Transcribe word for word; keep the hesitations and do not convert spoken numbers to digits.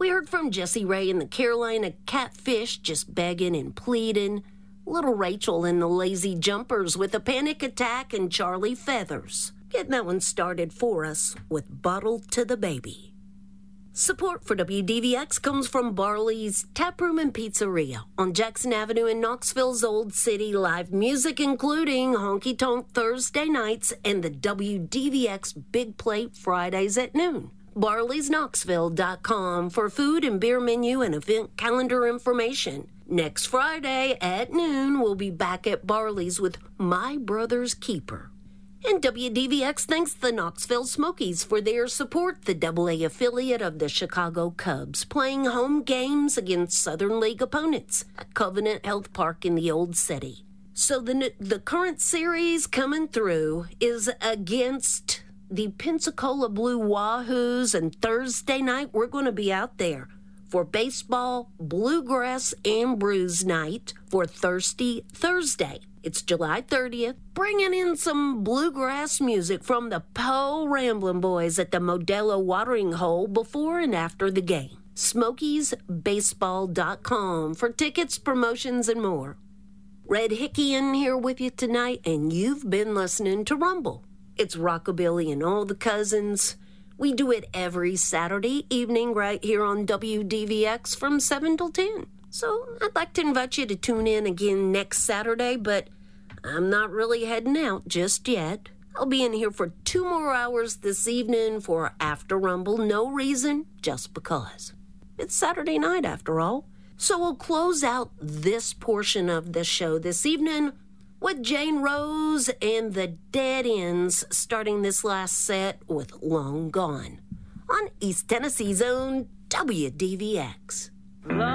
We heard from Jessie Ray and the Carolina Catfish just begging and pleading. Little Rachel and the Lazy Jumpers with a Panic Attack and Charlie Feathers. Getting that one started for us with Bottle to the Baby. Support for W D V X comes from Barley's Taproom and Pizzeria on Jackson Avenue in Knoxville's Old City. Live music including Honky Tonk Thursday nights and the W D V X Big Plate Fridays at noon. barleys knoxville dot com for food and beer menu and event calendar information. Next Friday at noon, we'll be back at Barley's with My Brother's Keeper. And W D V X thanks the Knoxville Smokies for their support, the double A affiliate of the Chicago Cubs, playing home games against Southern League opponents at Covenant Health Park in the Old City. So the, the current series coming through is against the Pensacola Blue Wahoos, and Thursday night we're going to be out there for baseball, bluegrass, and brews night for Thirsty Thursday. It's July thirtieth, bringing in some bluegrass music from the Poe Ramblin' Boys at the Modelo Watering Hole before and after the game. smokies baseball dot com for tickets, promotions, and more. Red Hickey in here with you tonight, and you've been listening to Rumble. It's Rockabilly and all the cousins. We do it every Saturday evening right here on W D V X from seven till ten. So I'd like to invite you to tune in again next Saturday, but I'm not really heading out just yet. I'll be in here for two more hours this evening for After Rumble. No reason, just because. It's Saturday night after all. So we'll close out this portion of the show this evening with Jane Rose and the Dead Ends, starting this last set with Long Gone on East Tennessee's own W D V X.